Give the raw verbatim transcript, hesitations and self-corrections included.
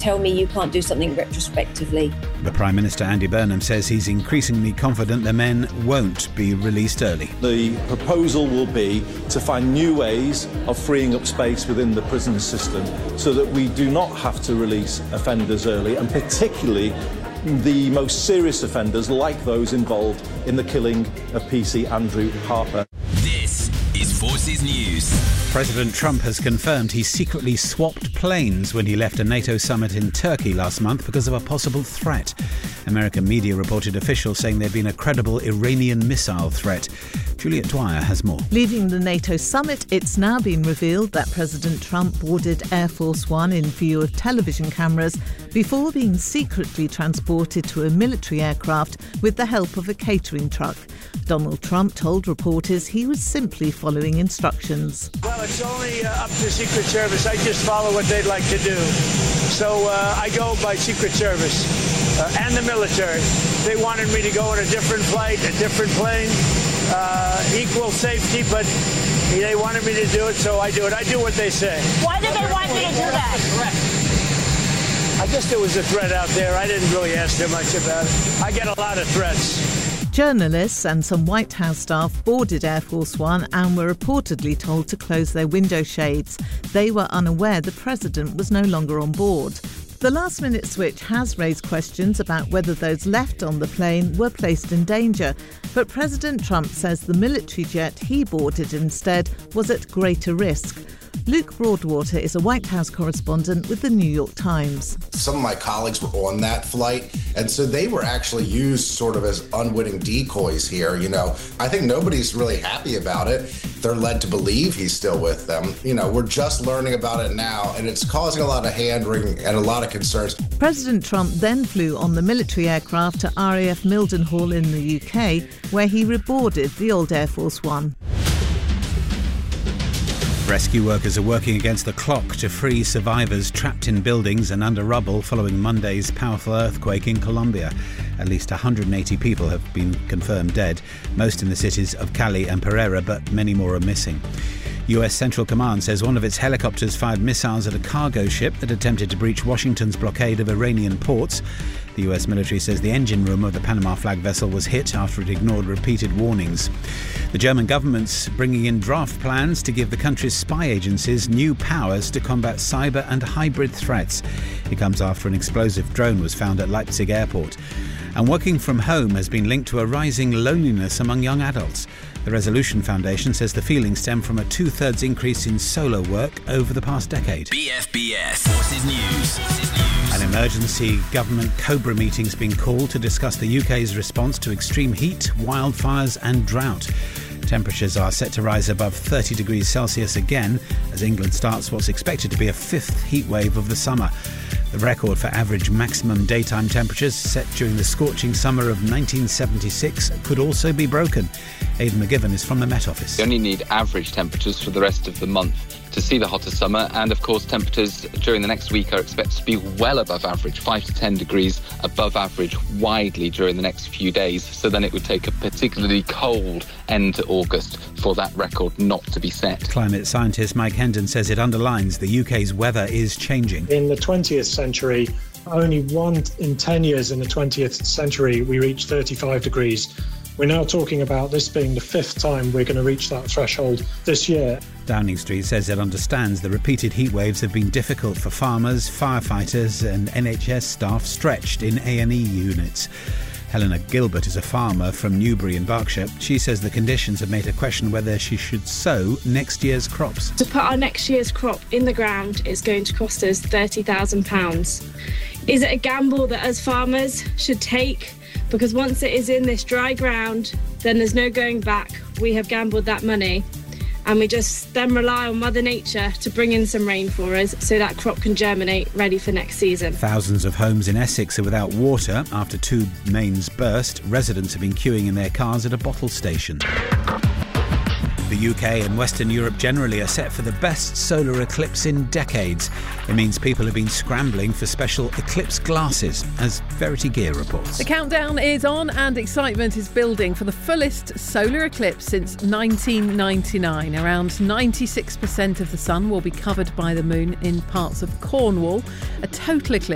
tell me you can't do something retrospectively. The Prime Minister, Andy Burnham, says he's increasingly confident the men won't be released early. The proposal will be to find new ways of freeing up space within the prison system so that we do not have to release offenders early, and particularly the most serious offenders like those involved in the killing of P C Andrew Harper. This is Forces News. President Trump has confirmed he secretly swapped planes when he left a NATO summit in Turkey last month because of a possible threat. American media reported officials saying there'd been a credible Iranian missile threat. Juliet Dwyer has more. Leaving the NATO summit, it's now been revealed that President Trump boarded Air Force One in view of television cameras before being secretly transported to a military aircraft with the help of a catering truck. Donald Trump told reporters he was simply following instructions. Well, it's only uh, up to Secret Service. I just follow what they'd like to do. So uh, I go by Secret Service uh, and the military. They wanted me to go on a different flight, a different plane, uh, equal safety, but they wanted me to do it, so I do it. I do what they say. Why did they want you to do that? I guess there was a threat out there. I didn't really ask them much about it. I get a lot of threats. Journalists and some White House staff boarded Air Force One and were reportedly told to close their window shades. They were unaware the president was no longer on board. The last-minute switch has raised questions about whether those left on the plane were placed in danger. But President Trump says the military jet he boarded instead was at greater risk. Luke Broadwater is a White House correspondent with the New York Times. Some of my colleagues were on that flight, and so they were actually used sort of as unwitting decoys here. You know, I think nobody's really happy about it. They're led to believe he's still with them. You know, we're just learning about it now, and it's causing a lot of hand-wringing and a lot of concerns. President Trump then flew on the military aircraft to R A F Mildenhall in the U K, where he reboarded the old Air Force One. Rescue workers are working against the clock to free survivors trapped in buildings and under rubble following Monday's powerful earthquake in Colombia. At least one hundred eighty people have been confirmed dead, most in the cities of Cali and Pereira, but many more are missing. U S Central Command says one of its helicopters fired missiles at a cargo ship that attempted to breach Washington's blockade of Iranian ports. The U S military says the engine room of the Panama flag vessel was hit after it ignored repeated warnings. The German government's bringing in draft plans to give the country's spy agencies new powers to combat cyber and hybrid threats. It comes after an explosive drone was found at Leipzig airport. And working from home has been linked to a rising loneliness among young adults. The Resolution Foundation says the feelings stem from a two-thirds increase in solo work over the past decade. B F B S Forces News. Forces News. An emergency government COBRA meeting's been called to discuss the U K's response to extreme heat, wildfires and drought. Temperatures are set to rise above thirty degrees Celsius again as England starts what's expected to be a fifth heatwave of the summer. The record for average maximum daytime temperatures set during the scorching summer of nineteen seventy-six could also be broken. Aidan McGivern is from the Met Office. You only need average temperatures for the rest of the month to see the hotter summer, and of course temperatures during the next week are expected to be well above average, five to ten degrees above average widely during the next few days. So then it would take a particularly cold end to August for that record not to be set. Climate scientist Mike Hendon says it underlines the U K's weather is changing. In the twentieth century, only one in ten years in the twentieth century we reached thirty-five degrees. We're now talking about this being the fifth time we're going to reach that threshold this year. Downing Street says it understands the repeated heat waves have been difficult for farmers, firefighters and N H S staff stretched in A and E units. Helena Gilbert is a farmer from Newbury in Berkshire. She says the conditions have made her question whether she should sow next year's crops. To put our next year's crop in the ground is going to cost us thirty thousand pounds. Is it a gamble that as farmers should take? Because once it is in this dry ground, then there's no going back. We have gambled that money and we just then rely on Mother Nature to bring in some rain for us so that crop can germinate ready for next season. Thousands of homes in Essex are without water after two mains burst. Residents have been queuing in their cars at a bottle station. The U K and Western Europe generally are set for the best solar eclipse in decades. It means people have been scrambling for special eclipse glasses, as Verity Gear reports. The countdown is on and excitement is building for the fullest solar eclipse since nineteen ninety-nine. Around ninety-six percent of the sun will be covered by the moon in parts of Cornwall. A total eclipse